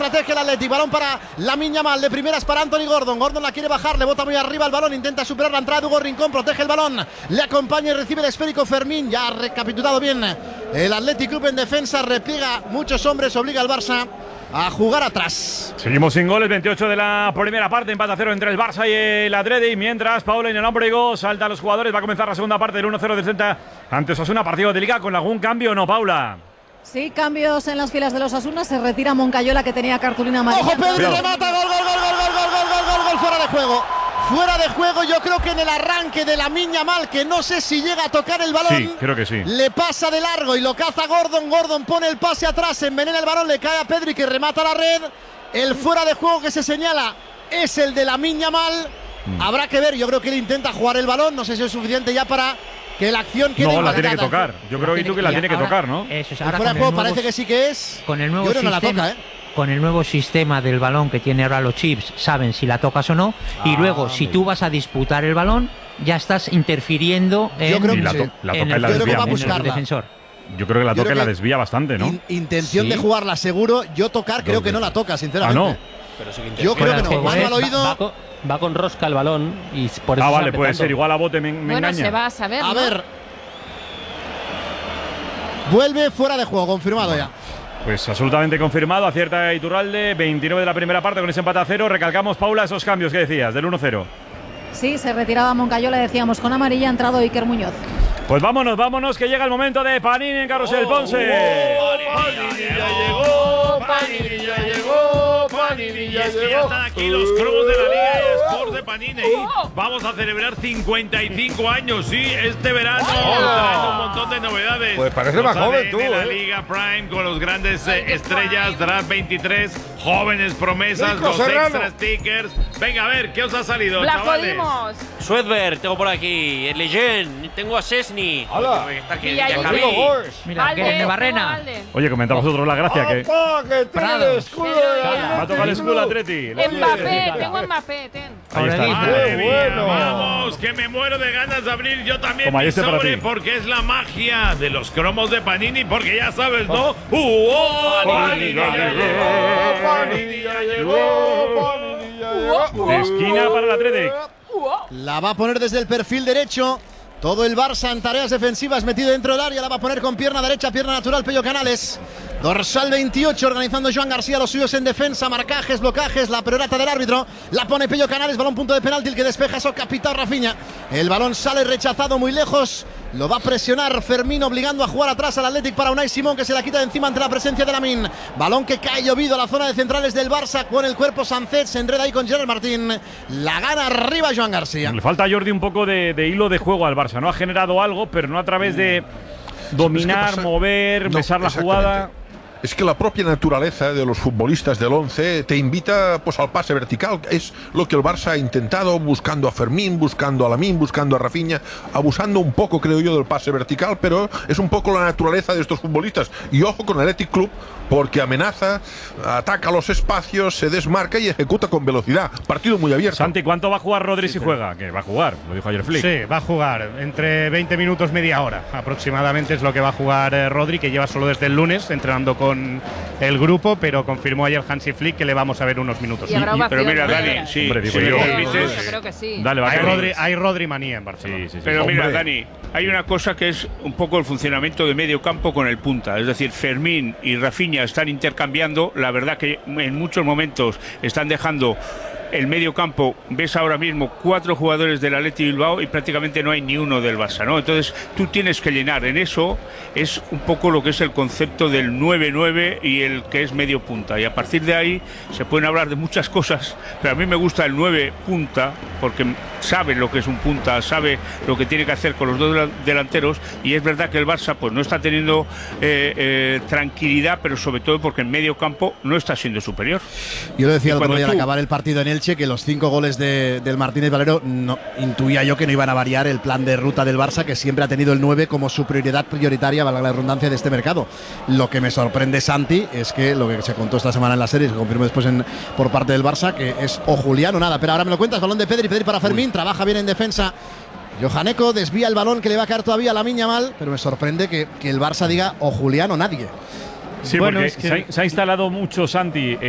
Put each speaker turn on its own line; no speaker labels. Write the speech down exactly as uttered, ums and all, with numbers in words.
protege el Athletic. Balón para Lamine Yamal, de primeras para Anthony Gordon. Gordon la quiere bajar, le bota muy arriba el balón, intenta superar la entrada de Hugo Rincón, protege el balón, le acompaña y recibe el esférico Fermín. Ya ha recapitulado bien el Athletic Club en defensa, repliega muchos hombres, obliga al Barça a jugar atrás.
Seguimos sin goles, veintiocho de la primera parte, empate a cero entre el Barça y el Athletic, mientras Paula y el Ombrigo salta a los jugadores. Va a comenzar la segunda parte del uno cero del Celta ante Osasuna, partido de Liga, con algún cambio o no, Paula.
Sí, cambios en las filas de los Osasuna. Se retira Moncayola, que tenía cartulina amarilla.
¡Ojo, Pedri remata! ¡Gol, gol, gol, gol, gol, gol, gol, gol, gol, gol! Fuera de juego. Fuera de juego, yo creo que en el arranque de Lamine Yamal, que no sé si llega a tocar el balón.
Sí, creo que sí.
Le pasa de largo y lo caza Gordon. Gordon pone el pase atrás, envenena el balón, le cae a Pedri, que remata la red. El fuera de juego que se señala es el de Lamine Yamal. Mm. Habrá que ver, yo creo que él intenta jugar el balón. No sé si es suficiente ya para que la acción quede.
No, la tiene que tocar. Yo creo que tú que la tiene que tocar, ¿no?
Eso es,
el
ahora
fuera de juego
nuevo,
parece que sí que es.
Con el nuevo
yo creo que
sistema,
no la toca, ¿eh?
Con el nuevo sistema del balón que tiene ahora los chips, saben si la tocas o no. Ah, y luego, si tú vas a disputar el balón, ya estás interfiriendo en,
yo creo que
la,
sí.
to la
en,
toca
el,
la desvía,
en el defensor.
Yo creo que la
yo
toca y la
que
desvía bastante, ¿no?
In intención
¿Sí?
de jugarla seguro. Yo tocar creo que no la toca, sinceramente.
Ah, no.
Pero sí que
yo creo que no. Mano al oído.
Va, va, con, va con rosca el balón y por eso.
Ah, vale, puede ser. Igual a bote me, me
bueno,
engaña.
se va a saber.
A
¿no?
ver. Vuelve fuera de juego, confirmado ya.
Pues absolutamente confirmado, acierta Iturralde, veintinueve de la primera parte con ese empate a cero. Recalcamos, Paula, esos cambios que decías, del uno cero.
Sí, se retiraba Moncayola, decíamos, con amarilla, ha entrado Iker Muñoz.
Pues vámonos, vámonos, que llega el momento de Panini en Carrusel Ponce.
Oh, Panini ya llegó, Panini ya llegó, Panini ya
y es que
llegó.
ya están aquí los cromos de la Liga eSports de Panini. Vamos a celebrar cincuenta y cinco años, sí, este verano, trayendo un montón de novedades.
Pues parece
Nos
más joven
salen
tú,
de la
¿eh?
Liga Prime con los grandes eh, estrellas, Draft veintitrés, jóvenes promesas,
Nico
los
Serrano.
extra stickers. Venga, a ver, ¿qué os ha salido,
¡La
chavales?
jodimos!
Swedberg, tengo por aquí. El Legend, tengo a Sesni.
¡Hala!
Está aquí,
Y
ya
ahí-
acabé.
Rodrigo Bosch.
Mira,
Valde,
que de Barrena.
tengo Valde.
Oye, comentamos nosotros la gracia que
¡Opa, que tiene
Prado.
el escudo
Pero
de
ya.
va a tocar el escudo Atleti. El escudo
Mbappé,
Atleti.
tengo Mbappé, ten.
Ahí está.
Madre
Qué
mía,
bueno.
vamos, que me muero de ganas de abrir yo también
Toma,
mi
este para
sobre,
ti.
porque es la magia de los cromos de Panini, porque ya sabes, ¿no? ¡Uh, oh, Panini ya llegó!
Panini ya llegó, Panini ya llegó.
De esquina para el Athletic.
La va a poner desde el perfil derecho. Todo el Barça en tareas defensivas metido dentro del área. La va a poner con pierna derecha, pierna natural, Pello Canales. Dorsal veintiocho, organizando Joan García, los suyos en defensa, marcajes, blocajes, la perorata del árbitro. La pone Pello Canales, balón punto de penalti, el que despeja es Capitán Rafinha. El balón sale rechazado muy lejos. Lo va a presionar Fermín, obligando a jugar atrás al Athletic para Unai Simón, que se la quita de encima ante la presencia de Lamine. Balón que cae llovido a la zona de centrales del Barça, con el cuerpo Sancet, se enreda ahí con Gerard Martín. La gana arriba Joan García.
Le falta a Jordi un poco de, de hilo de juego al Barça, ¿no? Ha generado algo, pero no a través de dominar,
pasa?
mover,
No,
besar la
exactamente.
jugada.
Es que la propia naturaleza de los futbolistas del once te invita pues al pase vertical. Es lo que el Barça ha intentado, buscando a Fermín, buscando a Lamine, buscando a Rafinha, abusando un poco, creo yo, del pase vertical, pero es un poco la naturaleza de estos futbolistas. Y ojo con el Athletic Club, porque amenaza, ataca los espacios, se desmarca y ejecuta con velocidad. Partido muy abierto.
Santi, ¿cuánto va a jugar Rodri si juega? Que va a jugar, lo dijo ayer Flick.
Sí, va a jugar entre veinte minutos, media hora aproximadamente es lo que va a jugar eh, Rodri, que lleva solo desde el lunes entrenando con el grupo, pero confirmó ayer Hansi Flick que le vamos a ver unos minutos.
Y habrá
Pero mira,
ovación,
Dani,
¿no?
sí,
Hombre, digo
si me
yo.
permites,
Yo creo que sí.
Dale, va
Hay
a
Rodri, hay Rodri manía en Barcelona.
Sí, sí, sí.
Pero mira,
Hombre.
Dani, hay una cosa que es un poco el funcionamiento de medio campo con el punta. Es decir, Fermín y Rafinha están intercambiando. La verdad que en muchos momentos están dejando el medio campo. Ves ahora mismo cuatro jugadores del Athletic Bilbao y prácticamente no hay ni uno del Barça, ¿no? Entonces tú tienes que llenar. En eso es un poco lo que es el concepto del nueve nueve y el que es medio punta. Y a partir de ahí se pueden hablar de muchas cosas, pero a mí me gusta el nueve punta porque sabe lo que es un punta, sabe lo que tiene que hacer con los dos del- delanteros, y es verdad que el Barça pues no está teniendo eh, eh, tranquilidad, pero sobre todo porque en medio campo no está siendo superior.
Yo lo decía
Y
el otro
cuando
día al
tú-
acabar el partido en Elche, que los cinco goles de, del Martínez Valero, no, intuía yo que no iban a variar el plan de ruta del Barça, que siempre ha tenido el nueve como su prioridad prioritaria, valga la redundancia, de este mercado. Lo que me sorprende, Santi, es que lo que se contó esta semana en la serie, se confirmó después en, por parte del Barça, que es o Julián o nada. Pero ahora me lo cuentas, balón de Pedri, Pedri para Fermín, trabaja bien en defensa. Johaneco desvía el balón que le va a caer todavía a Lamine Yamal, pero me sorprende que, que el Barça diga o Julián o nadie.
Sí,
Bueno,
porque
es que-
se, ha, se ha instalado mucho, Santi,